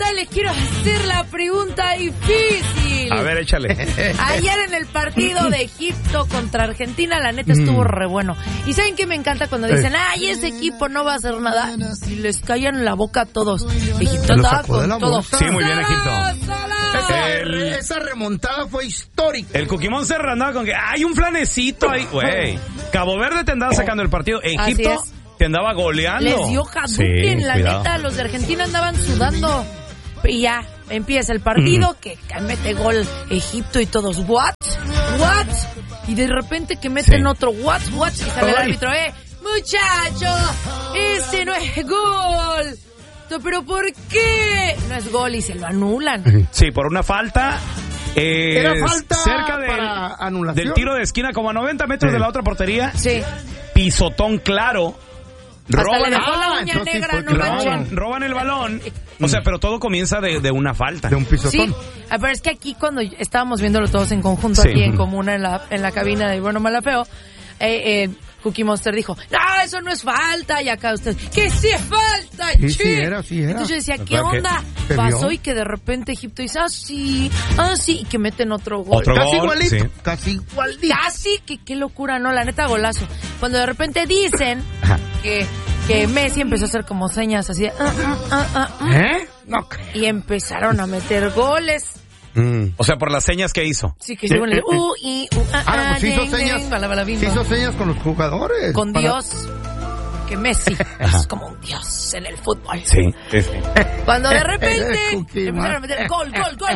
ahora le quiero hacer la pregunta difícil. A ver, échale. Ayer en el partido de Egipto contra Argentina, la neta estuvo re bueno. ¿Y saben qué me encanta cuando dicen, ay, ese equipo no va a hacer nada? Y les callan la boca a todos. Egipto estaba con todo. Sí, muy bien, Egipto. Esa remontada fue histórica. El Cuquimón se andaba con que hay un flanecito ahí, güey. Cabo Verde te andaba sacando el partido. Egipto te andaba goleando. Les dio Hadouken, la neta. Los de Argentina andaban sudando. Y ya empieza el partido, que mete gol Egipto y todos, ¿what? Y de repente que meten otro, ¿what? Y sale el árbitro, muchacho, ese no es gol. ¿Pero por qué? No es gol y se lo anulan. Sí, por una falta. Era falta cerca para anulación. del tiro de esquina, como a 90 metros de la otra portería. Sí. Pisotón claro. Roban el balón. O sea, pero todo comienza de una falta. De un pisotón. Sí, pero es que aquí cuando estábamos viéndolo todos en conjunto, aquí en comuna, en la cabina de Bueno, Mala, Feo, Cookie Monster dijo, no, eso no es falta. Y acá usted, que sí es falta. Sí era. Entonces yo decía, ¿qué onda? Pasó y que de repente Egipto dice, sí, y que meten otro gol. Casi igualito. Sí. Casi igualito. Casi, que qué locura, ¿no? La neta, golazo. Cuando de repente dicen que Messi empezó a hacer como señas así, No. y empezaron a meter goles. O sea, por las señas que hizo. Sí, que según el pues hizo señas con los jugadores. Con Dios. Que Messi es como un dios en el fútbol. Sí. Cuando de repente empezaron a meter gol.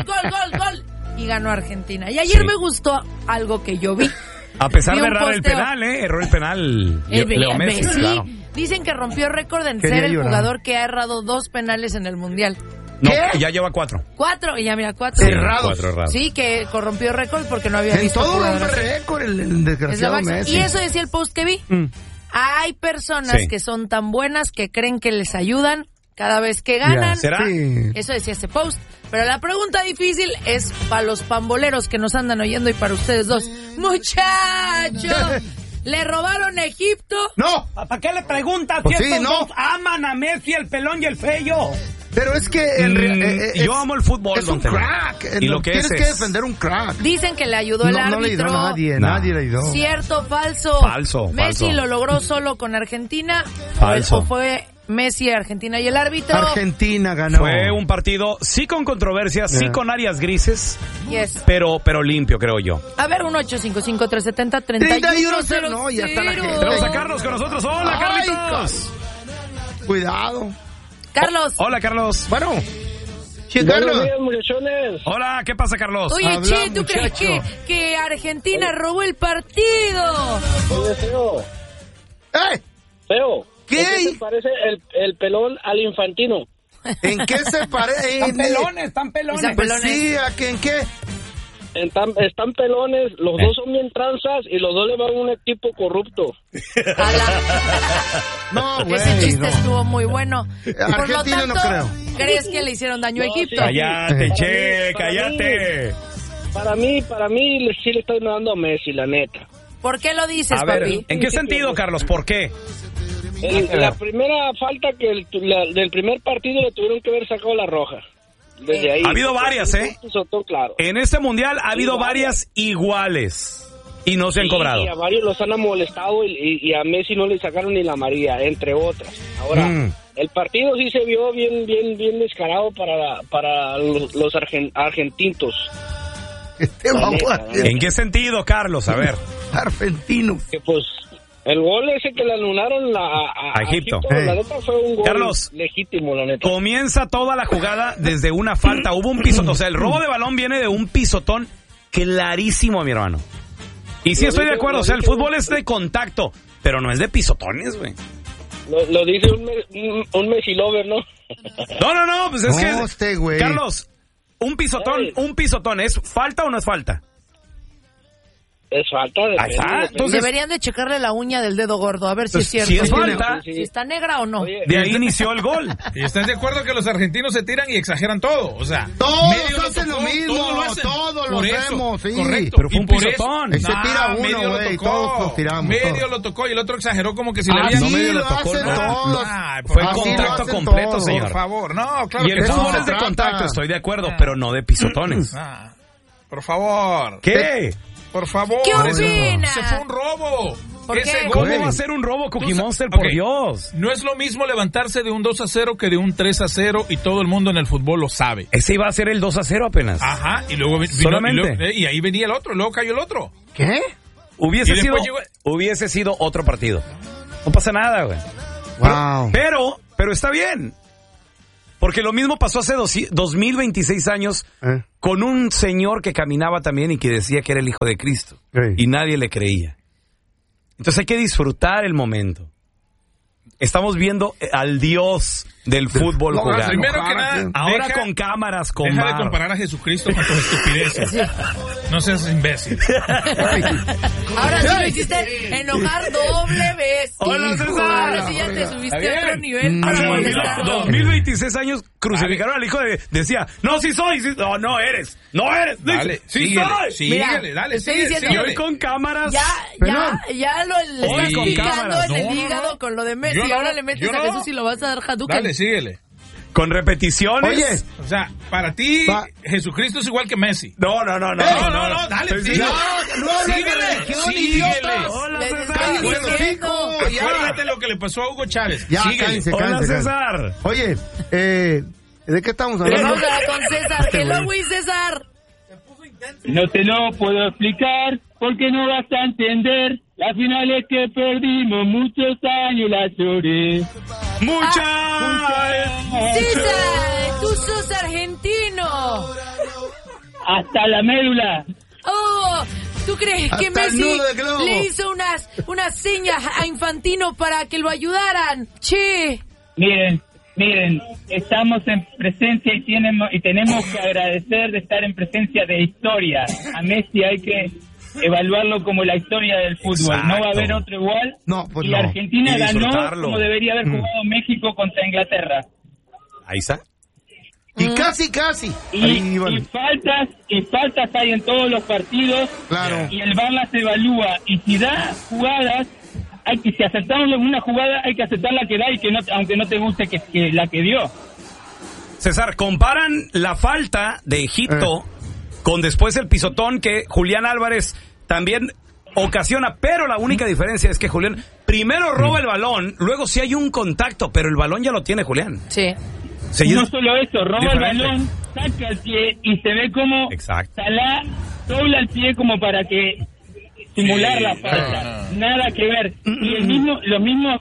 Y ganó Argentina. Y ayer me gustó algo que yo vi. A pesar de errar el penal, erró el penal Leo Messi. Claro. Dicen que rompió récord en ser el jugador que ha errado 2 penales en el Mundial. No, ya lleva 4. 4, y ya mira, 4. Errados. Sí, que corrompió récord porque no había visto todo jugadores. rompe récord el desgraciado Messi. Y eso decía el post que vi. Hay personas que son tan buenas que creen que les ayudan cada vez que ganan. ¿Será? Sí. Eso decía ese post. Pero la pregunta difícil es para los pamboleros que nos andan oyendo y para ustedes dos. ¡Muchachos! ¿Le robaron a Egipto? ¡No! ¿Para qué le preguntas Pues si sí, estos no. dos aman a Messi, el pelón y el feo? Pero es que yo amo el fútbol. Es un crack. Y lo que tienes que defender un crack. Dicen que le ayudó el árbitro. No le ayudó nadie le ayudó. ¿Cierto, falso? Falso. ¿Messi lo logró solo con Argentina? Falso. ¿O fue Messi, Argentina y el árbitro? Argentina ganó. Fue un partido, sí con controversias, sí con áreas grises, Yes. pero limpio, creo yo. A ver, 1-855-370-3100. No, ya está la gente. Tenemos a Carlos con nosotros. ¡Hola, Ay, Carlitos! Cuidado. Carlos. Hola, Carlos. Bueno. Sí, Buenos Carlos. días, muchachones. Hola, ¿qué pasa, Carlos? Oye, Habla, Che, ¿tú crees muchacho. que Argentina robó el partido? Oye, Feo. Feo. ¿Qué? ¿En qué se parece el pelón al infantino? ¿En qué se parece? Están pelones. Están Pues pelones. sí, ¿en qué? Están pelones, los dos son bien tranzas y los dos le van a un equipo corrupto. No, güey. Ese chiste estuvo muy bueno. Por lo Argentina tanto, no creo. ¿crees que le hicieron daño a Egipto? Cállate, Che, para mí- cállate. Para mí sí le estoy dando a Messi, la neta. ¿Por qué lo dices, A ver, papi? ¿en qué sentido, Carlos? ¿Por qué? La primera falta del primer partido le tuvieron que haber sacado la roja. Desde ahí. Ha habido varias, Claro. En este mundial ha habido varias iguales y no se han cobrado. Y a varios los han molestado y a Messi no le sacaron ni la amarilla, entre otras. Ahora, el partido sí se vio bien descarado para los argentinos. ¿En qué sentido, Carlos? A ver. Argentinos. Que pues el gol ese que le anularon a Egipto. La neta fue un gol Carlos, legítimo, la neta. comienza toda la jugada desde una falta. Hubo un pisotón. O sea, el robo de balón viene de un pisotón clarísimo, mi hermano. Y sí estoy de acuerdo. O sea, el fútbol es de contacto, pero no es de pisotones, güey. Lo dice un Messi lover, ¿no? No, pues es que... güey. Carlos, un pisotón, ¿es falta o no es falta? Es falta de Entonces, deberían de checarle la uña del dedo gordo, a ver si es cierto. Si es falta. Si está negra o no. Oye, de ahí inició el gol. ¿Y estás de acuerdo que los argentinos se tiran y exageran todo? O sea, todos hacen lo mismo, todos lo hacemos, sí. Correcto. Pero fue un pisotón. Se tira uno, güey, todos los tiramos. Medio lo tocó y el otro exageró como que si le habían... No, medio lo tocó, hacen todos. Fue contacto completo, señor. Por favor, no, claro y el que fútbol no. es de contacto, estoy de acuerdo, pero no de pisotones. Por favor. ¿Qué? Por favor. ¿Qué opinas? Se fue un robo. ¿Por Ese qué? gol ¿Cómo va a ser un robo, Cookie Monster, por Dios? No es lo mismo levantarse de un 2-0 que de un 3-0 y todo el mundo en el fútbol lo sabe. Ese iba a ser el 2-0 apenas. Ajá, y luego vino, solamente. y ahí venía el otro, y luego cayó el otro. ¿Qué? Hubiese sido otro partido. No pasa nada, güey. Wow. Pero está bien. Porque lo mismo pasó hace 2026 años con un señor que caminaba también y que decía que era el Hijo de Cristo. Y nadie le creía. Entonces hay que disfrutar el momento. Estamos viendo al Dios del fútbol jugar. Primero que nada, ahora con cámaras, con deja bar. de comparar a Jesucristo con tus estupideces. No seas imbécil. Ahora sí lo hiciste enojar doble vez. Hola, César. Ahora sí ya te subiste a otro nivel. Hace 2026 años crucificaron al hijo de... Decía, no, sí soy. Sí, no eres. No eres. Dale, sí síguele, soy. síguele, dale, síguele. Y hoy con cámaras. Ya lo estás con picando cámaras. en el hígado con lo de Messi. Yo no, ahora le metes yo a no. Jesús y lo vas a dar Hadouken. Dale, síguele. Con repeticiones. Oye. O sea, para ti, Jesucristo es igual que Messi. No, Dale, síguele. Síguele. Hola, Les César. estoy diciendo. Acuérdate lo que le pasó a Hugo Chávez. Ya, Síguele. cállense. Hola, César. Oye, ¿de qué estamos hablando? Vamos a hablar con César. Hello, güey, César. No te lo puedo explicar porque no vas a entender. La final es que perdimos muchos años, la lloré. César, tú sos argentino. Hasta la médula. Oh, ¿tú crees que Hasta el Messi nudo de globo. le hizo unas señas a Infantino para que lo ayudaran? Che. Miren, estamos en presencia y tenemos que agradecer de estar en presencia de historia. A Messi hay que evaluarlo como la historia del fútbol. Exacto. No va a haber otro igual. No, pues y no. Argentina Y ganó disfrutarlo. como debería haber jugado México contra Inglaterra. Ahí está. Y casi. Y faltas hay en todos los partidos. Claro. Y el VAR las evalúa. Y si da jugadas, si aceptamos una jugada, hay que aceptar la que da y que no, aunque no te guste que la que dio. César, comparan la falta de Egipto con después el pisotón que Julián Álvarez también ocasiona, pero la única diferencia es que Julián primero roba el balón, luego sí hay un contacto, pero el balón ya lo tiene Julián. Sí. No solo eso, roba diferente. el balón, saca el pie y se ve como Salah dobla el pie como para que simular la falta. Nada que ver. Y los mismos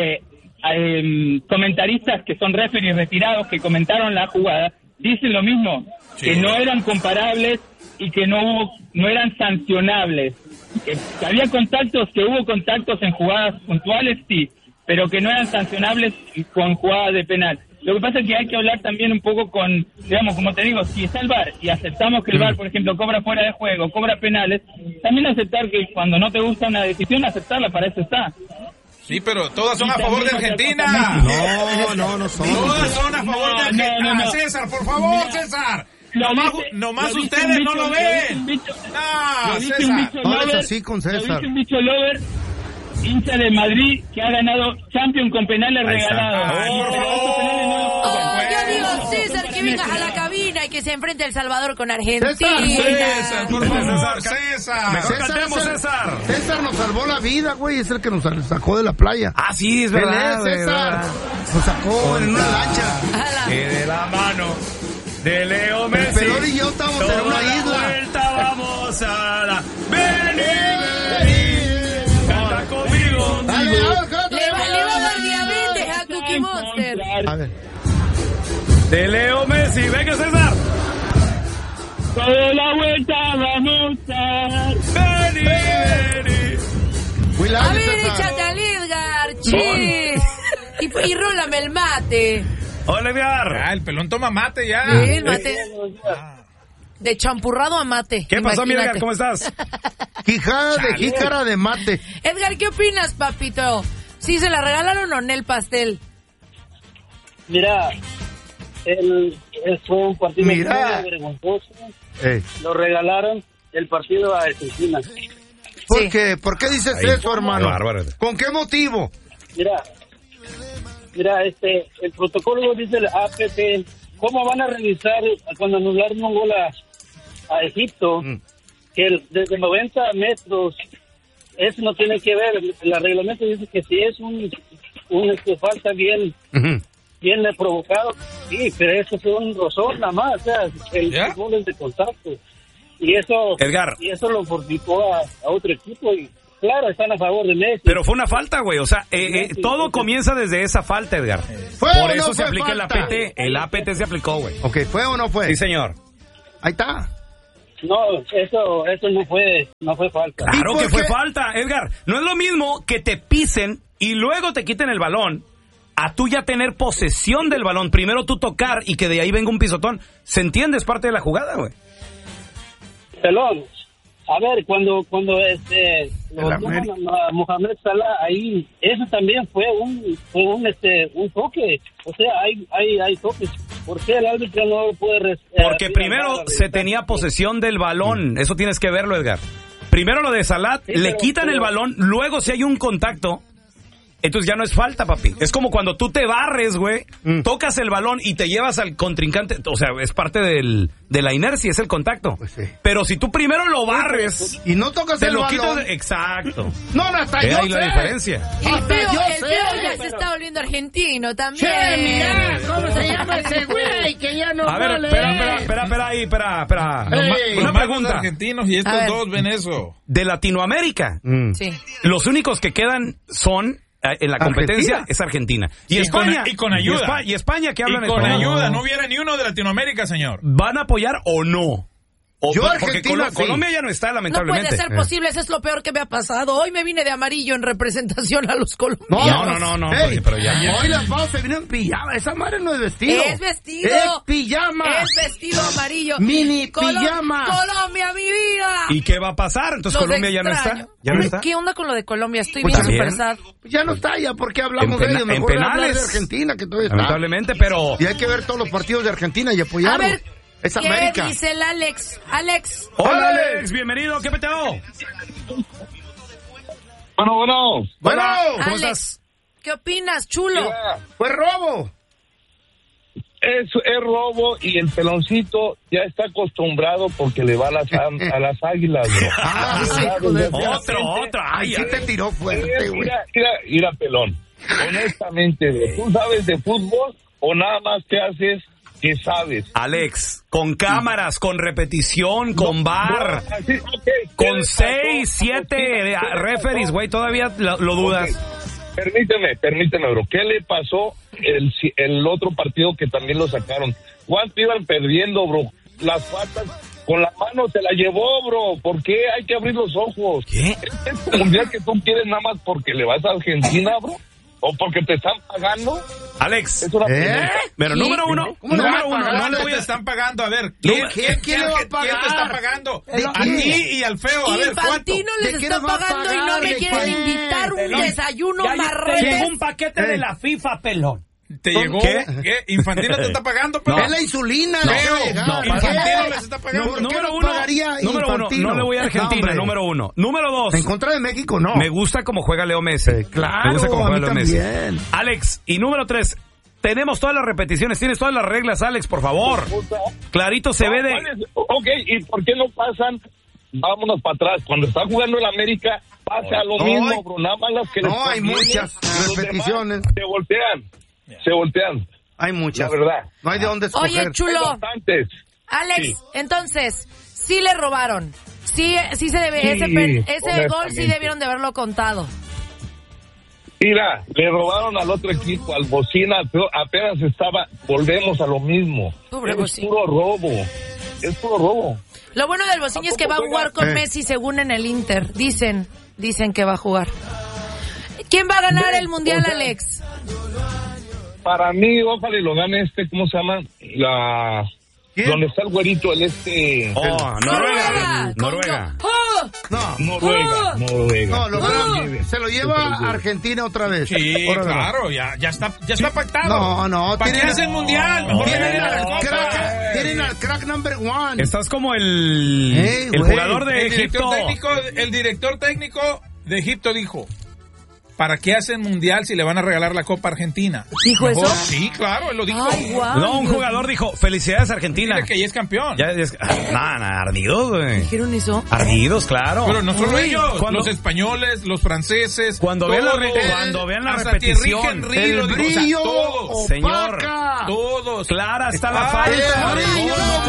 comentaristas que son referees retirados que comentaron la jugada dicen lo mismo, que no eran comparables y que no eran sancionables. Que había contactos, que hubo contactos en jugadas puntuales, sí, pero que no eran sancionables con jugadas de penal. Lo que pasa es que hay que hablar también un poco con, digamos, como te digo, si está el VAR y aceptamos que el VAR, por ejemplo, cobra fuera de juego, cobra penales, también aceptar que cuando no te gusta una decisión, aceptarla, para eso está. Sí, pero todas son a favor de Argentina. No son. Todas son a favor de Argentina. No. César, por favor, César. Nomás lo ustedes bicho, no lo ven. César. No es así con Lo César. dice un bicho lover, hincha de Madrid, que ha ganado Champions con penales regalados. Yo digo, César, que vengas a la cabina y que se enfrente El Salvador con Argentina. César, por favor, César. Mejor cantemos, César. César nos salvó la vida, güey. Es el que nos sacó de la playa. Ah, sí, es Él verdad. es César. ¿verdad? Nos sacó en una lancha. Que de la mano de Leo Messi. El pelón y yo estamos en una la isla. vuelta vamos a dar. Vení. Canta conmigo. Dale, Le va a dar diabetes a Cookie Monster. a ver. De Leo Messi. Venga, César. Toda la vuelta vamos a dar. Vení. A ver, échate al Edgar, che. Y rólame el mate. Olivier. El pelón toma mate ya. El mate. De champurrado a mate. ¿Qué pasó, mi imagínate. Edgar? ¿Cómo estás? Jícara de mate. Edgar, ¿qué opinas, papito? ¿Sí se la regalaron o no el pastel? Mira, fue un partido muy vergonzoso. Lo regalaron el partido a Argentina. ¿Por qué? ¿Por qué dices eso, hermano? Bárbaro. ¿Con qué motivo? Mira, el protocolo dice el APT. ¿Cómo van a revisar cuando anularon un gol a Egipto? Que desde 90 metros, eso no tiene que ver. El reglamento dice que si es un falta bien provocado, sí, pero eso es un rozón nada más. O sea, el gol es de contacto. Y eso, Edgar. Y eso lo fortificó a otro equipo y claro, están a favor de Messi. Pero fue una falta, güey. O sea, todo comienza desde esa falta, Edgar. Por eso se aplica el APT. El APT se aplicó, güey. Ok, ¿fue o no fue? Sí, señor. Ahí está. No, eso no fue falta. Claro que fue falta, Edgar. No es lo mismo que te pisen y luego te quiten el balón a tú ya tener posesión del balón. Primero tú tocar y que de ahí venga un pisotón. ¿Se entiende? Es parte de la jugada, güey. Pelón, a ver, cuando Mohamed Salah ahí, eso también fue un toque. O sea, hay toques. ¿Por qué el árbitro no puede? Porque primero se tenía posesión del balón. Eso tienes que verlo, Edgar. Primero lo de Salah, le quitan el balón, luego si hay un contacto, entonces ya no es falta, papi. Es como cuando tú te barres, güey, tocas el balón y te llevas al contrincante. O sea, es parte de la inercia, es el contacto. Pues sí. Pero si tú primero lo barres y no tocas el balón, quitas. Exacto. No, hasta yo ahí la diferencia. El feo ya se está volviendo argentino también. Che, mira, ¿cómo se llama ese güey que ya no vale? A ver, espera. Una pregunta. Argentinos y estos dos ven eso. De Latinoamérica. Sí. Los únicos que quedan son en la competencia es Argentina. Y España. Y con ayuda. Y España que hablan español. Con ayuda. No hubiera ni uno de Latinoamérica, señor. ¿Van a apoyar o no? Porque Colombia ya no está, lamentablemente. No puede ser posible, eso es lo peor que me ha pasado. Hoy me vine de amarillo en representación a los colombianos. No. Hey, pero ya. Hoy las vamos se vino en pijama. Esa madre no es vestido. Es vestido. Es pijama. Es vestido amarillo. Mini pijama. Colombia, mi vida. ¿Y qué va a pasar? Entonces Colombia ya no está. ¿Ya no está? ¿Qué onda con lo de Colombia? Estoy Pues bien también. super sad. Ya no está, ya. ¿Por qué hablamos de ellos? Mejor hablar de Argentina, que todavía está. Lamentablemente, pero... Y hay que ver todos los partidos de Argentina y apoyarlos. A ver, es ¿qué América. dice el Alex? Alex. Hola, Alex. Bienvenido. ¿Qué peteo? Bueno. ¿Cómo Alex, estás? ¿qué opinas, chulo? Fue robo. Es robo y el peloncito ya está acostumbrado porque le va a las águilas, bro. Otro. Ay, sí te tiró fuerte, güey. Mira, pelón. Honestamente, ¿tú sabes de fútbol o nada más te haces que sabes? Alex, con cámaras, con repetición, con VAR, con 6, 7 referees, güey, todavía lo dudas. Permíteme, bro. ¿Qué le pasó el otro partido que también lo sacaron? ¿Cuánto iban perdiendo, bro? Las patas con la mano se la llevó, bro. ¿Por qué hay que abrir los ojos? ¿Qué? ¿Es mundial que tú quieres nada más porque le vas a Argentina, bro? ¿O porque te están pagando? Alex, es una pregunta. Pero número uno, no le voy a... están pagando. A ver, ¿quién le va a pagar? ¿Quién te está pagando? A ti y al feo. A ver, ¿cuánto? Infantino les está pagando y no me quieren invitar un desayuno marrón. Llegó un paquete de la FIFA, pelón. ¿Te llegó? ¿Qué? ¿Infantino te está pagando? Pero Es la insulina. Infantino les está pagando. Número uno, no le voy a Argentina, número uno. Número dos. En contra de México, no. Me gusta cómo juega Leo Messi. Claro, me gusta cómo juega Leo Messi. También. Alex, y número 3, tenemos todas las repeticiones, tienes todas las reglas, Alex, por favor. Clarito se ve de... Ok, ¿y por qué no pasan? Vámonos para atrás. Cuando está jugando el América, pasa lo mismo, bro. Nada más las que no, hay muchas repeticiones. Se voltean. Hay muchas. La verdad. No hay de dónde escoger. Oye, chulo. Alex, Sí. Entonces, sí le robaron. Sí se debe, ese gol sí debieron de haberlo contado. Mira, le robaron al otro equipo, al Bocina, apenas volvemos a lo mismo. Pobre Bocina. Es puro robo. Lo bueno del Bocina es que va a jugar con Messi según en el Inter. Dicen que va a jugar. ¿Quién va a ganar el Mundial, Alex? Para mí, ojalá y lo gane ¿cómo se llama? Donde está el güerito, Noruega. No, se lo lleva a Argentina otra vez. Sí, claro, ya está pactado. No. ¿Para qué hacen mundial? Mejor Tienen al crack number one. Estás como el jugador de Egipto. El director técnico de Egipto dijo: ¿para qué hacen mundial si le van a regalar la Copa Argentina? ¿Dijo eso? Sí, claro, él lo dijo. Ay, wow. No, un jugador dijo: felicidades Argentina. Dile que ya es campeón. Ardidos, güey. ¿Dijeron eso? Ardidos, claro. Pero no solo ellos, los españoles, los franceses. Cuando vean la repetición, el brillo, todos, señor, todos. clara está la falta.